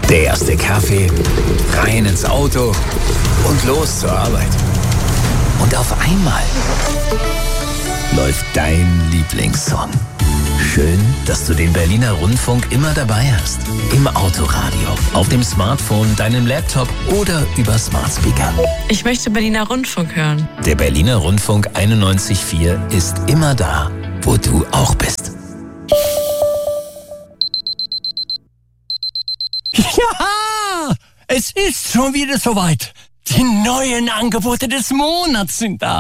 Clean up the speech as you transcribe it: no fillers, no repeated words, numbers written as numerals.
Der erste Kaffee, rein ins Auto und los zur Arbeit. Und auf einmal läuft dein Lieblingssong. Schön, dass du den Berliner Rundfunk immer dabei hast. Im Autoradio, auf dem Smartphone, deinem Laptop oder über Smart Speaker. Ich möchte Berliner Rundfunk hören. Der Berliner Rundfunk 91.4 ist immer da, wo du auch bist. Ja, es ist schon wieder soweit. Die neuen Angebote des Monats sind da.